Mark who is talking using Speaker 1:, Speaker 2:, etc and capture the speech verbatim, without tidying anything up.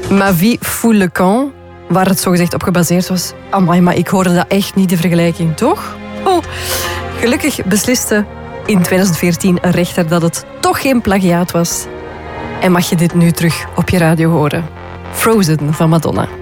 Speaker 1: Ma vie fout le camp, waar het zogezegd op gebaseerd was. Amai, maar ik hoorde dat echt niet, de vergelijking, toch? Oh, gelukkig besliste in twintig veertien een rechter dat het toch geen plagiaat was. En mag je dit nu terug op je radio horen. Frozen van Madonna.